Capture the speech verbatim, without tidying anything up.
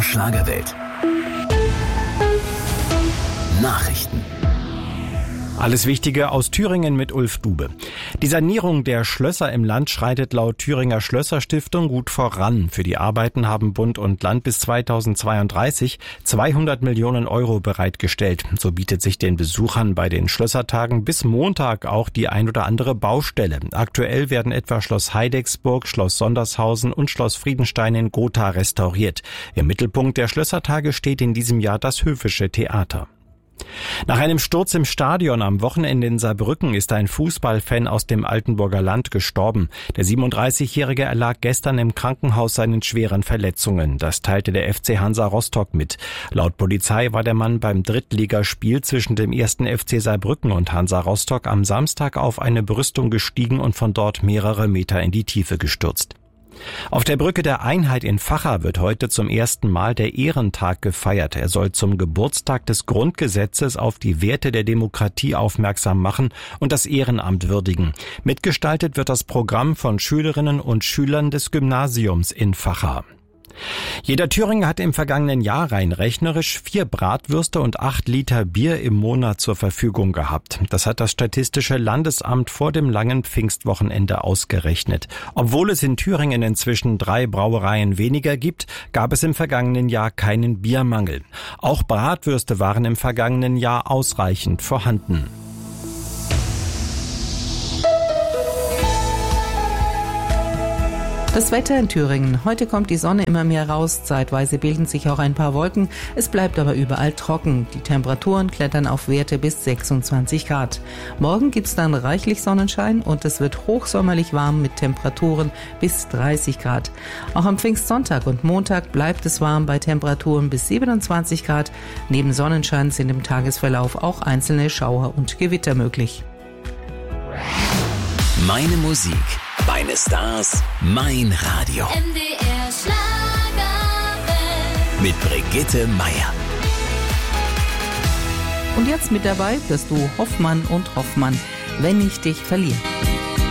Schlagerwelt. Nachrichten. Alles Wichtige aus Thüringen mit Ulf Dube. Die Sanierung der Schlösser im Land schreitet laut Thüringer Schlösserstiftung gut voran. Für die Arbeiten haben Bund und Land bis zweitausendzweiunddreißig zweihundert Millionen Euro bereitgestellt. So bietet sich den Besuchern bei den Schlössertagen bis Montag auch die ein oder andere Baustelle. Aktuell werden etwa Schloss Heidecksburg, Schloss Sondershausen und Schloss Friedenstein in Gotha restauriert. Im Mittelpunkt der Schlössertage steht in diesem Jahr das Höfische Theater. Nach einem Sturz im Stadion am Wochenende in Saarbrücken ist ein Fußballfan aus dem Altenburger Land gestorben. Der siebenunddreißigjährige erlag gestern im Krankenhaus seinen schweren Verletzungen. Das teilte der F C Hansa Rostock mit. Laut Polizei war der Mann beim Drittligaspiel zwischen dem ersten F C Saarbrücken und Hansa Rostock am Samstag auf eine Brüstung gestiegen und von dort mehrere Meter in die Tiefe gestürzt. Auf der Brücke der Einheit in Vacha wird heute zum ersten Mal der Ehrentag gefeiert. Er soll zum Geburtstag des Grundgesetzes auf die Werte der Demokratie aufmerksam machen und das Ehrenamt würdigen. Mitgestaltet wird das Programm von Schülerinnen und Schülern des Gymnasiums in Vacha. Jeder Thüringer hat im vergangenen Jahr rein rechnerisch vier Bratwürste und acht Liter Bier im Monat zur Verfügung gehabt. Das hat das Statistische Landesamt vor dem langen Pfingstwochenende ausgerechnet. Obwohl es in Thüringen inzwischen drei Brauereien weniger gibt, gab es im vergangenen Jahr keinen Biermangel. Auch Bratwürste waren im vergangenen Jahr ausreichend vorhanden. Das Wetter in Thüringen. Heute kommt die Sonne immer mehr raus. Zeitweise bilden sich auch ein paar Wolken. Es bleibt aber überall trocken. Die Temperaturen klettern auf Werte bis sechsundzwanzig Grad. Morgen gibt's dann reichlich Sonnenschein und es wird hochsommerlich warm mit Temperaturen bis dreißig Grad. Auch am Pfingstsonntag und Montag bleibt es warm bei Temperaturen bis siebenundzwanzig Grad. Neben Sonnenschein sind im Tagesverlauf auch einzelne Schauer und Gewitter möglich. Meine Musik, meine Stars, mein Radio. M D R Schlagerwelt. Mit Brigitte Meier. Und jetzt mit dabei bist du Hoffmann und Hoffmann, wenn ich dich verliere.